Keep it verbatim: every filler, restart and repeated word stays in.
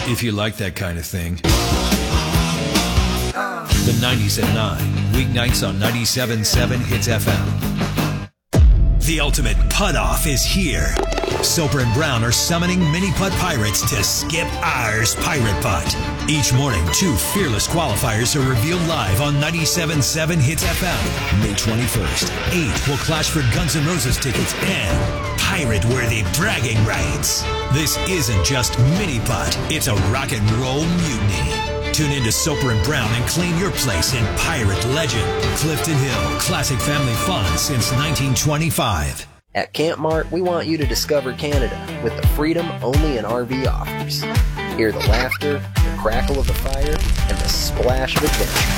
if you like that kind of thing. The nineties at nine, weeknights on ninety-seven point seven Hits F M. The ultimate putt-off is here. Soper and Brown are summoning mini-putt pirates to skip ours Pirate Putt. Each morning, two fearless qualifiers are revealed live on ninety-seven point seven Hits F M. May twenty-first, eight will clash for Guns N' Roses tickets and pirate-worthy bragging rights. This isn't just mini-putt, it's a rock and roll mutiny. Tune in to Soper and Brown and claim your place in pirate legend. Clifton Hill, classic family fun since nineteen twenty-five. At Camp Mart, we want you to discover Canada with the freedom only an R V offers. Hear the laughter, the crackle of the fire, and the splash of adventure.